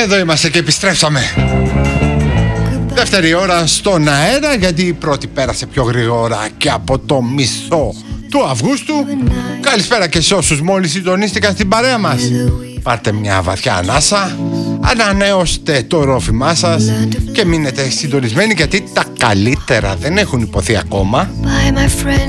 Εδώ είμαστε και επιστρέψαμε. Δεύτερη ώρα στον αέρα, γιατί η πρώτη πέρασε πιο γρήγορα και από το μισό του Αυγούστου. Καλησπέρα και σε όσους μόλις συντονίστηκαν στην παρέα μας. Πάρτε μια βαθιά ανάσα, ανανέωστε το ρόφημά σας και μείνετε συντονισμένοι, γιατί τα καλύτερα δεν έχουν υποθεί ακόμα.